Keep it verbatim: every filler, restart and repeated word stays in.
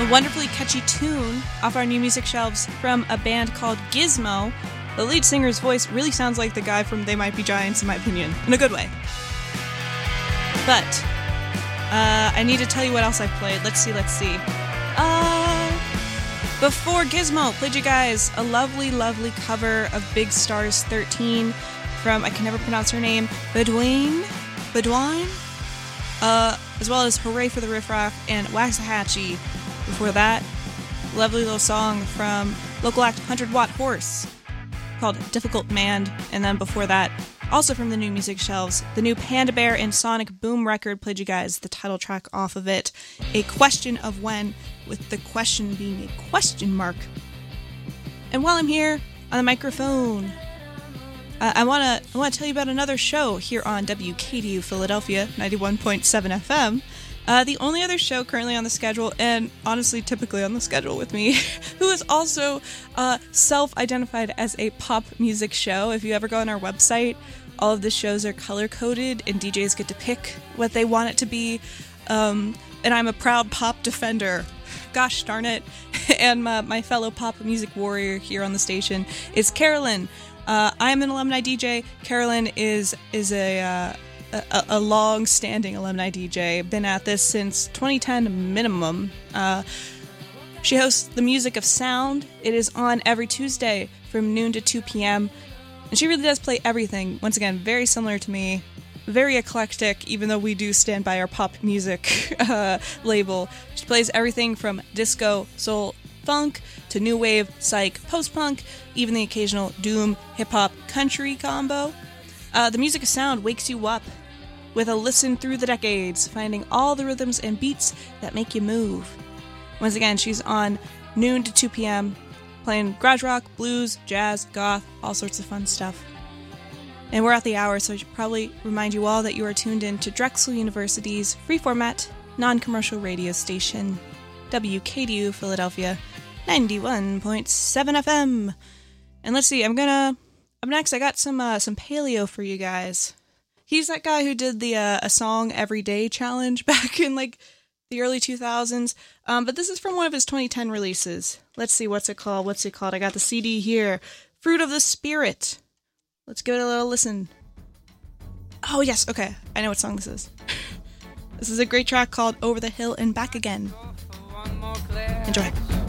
a wonderfully catchy tune off our new music shelves from a band called Gizmo. The lead singer's voice really sounds like the guy from They Might Be Giants, in my opinion, in a good way. But, uh, I need to tell you what else I've played. Let's see, let's see. Uh, before Gizmo, played you guys a lovely, lovely cover of Big Stars thirteen from, I can never pronounce her name, Bedouin? Bedouin? Uh, as well as Hooray for the Riff Raff and Waxahachie. Before that, lovely little song from local act one hundred Watt Horse called Difficult Man. And then before that, also from the new music shelves, the new Panda Bear and Sonic Boom record, played you guys the title track off of it, A Question of When, with the question being a question mark. And while I'm here on the microphone, uh, I want to I want to tell you about another show here on W K D U Philadelphia, ninety-one point seven F M. Uh, the only other show currently on the schedule, and honestly typically on the schedule with me, who is also uh, self-identified as a pop music show. If you ever go on our website, all of the shows are color-coded, and D Js get to pick what they want it to be. Um, and I'm a proud pop defender. Gosh darn it. And my, my fellow pop music warrior here on the station is Carolyn. Uh, I'm an alumni D J. Carolyn is, is a... Uh, A, a long-standing alumni D J, been at this since twenty ten minimum. Uh, she hosts The Music of Sound. It is on every Tuesday from noon to two p.m. And she really does play everything. Once again, very similar to me. Very eclectic, even though we do stand by our pop music uh, label. She plays everything from disco, soul, funk, to new wave, psych, post-punk, even the occasional doom, hip-hop, country combo. Uh, the Music of Sound wakes you up with a listen through the decades, finding all the rhythms and beats that make you move. Once again, she's on noon to two p.m., playing garage rock, blues, jazz, goth, all sorts of fun stuff. And we're at the hour, so I should probably remind you all that you are tuned in to Drexel University's free-format, non-commercial radio station, W K D U Philadelphia, ninety-one point seven F M. And let's see, I'm gonna... Up next, I got some uh, some paleo for you guys. He's that guy who did the uh, A Song Every Day challenge back in, like, the early two thousands. Um, but this is from one of his twenty ten releases. Let's see, what's it called? What's it called? I got the C D here. Fruit of the Spirit. Let's give it a little listen. Oh, yes, okay. I know what song this is. This is a great track called Over the Hill and Back Again. Enjoy.